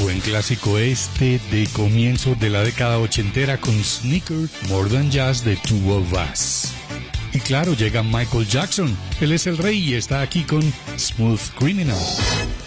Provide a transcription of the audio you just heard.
Buen clásico este de comienzo de la década ochentera con Sneaker, More Than Jazz de Two of Us. Y claro, llega Michael Jackson. Él es el rey y está aquí con Smooth Criminal.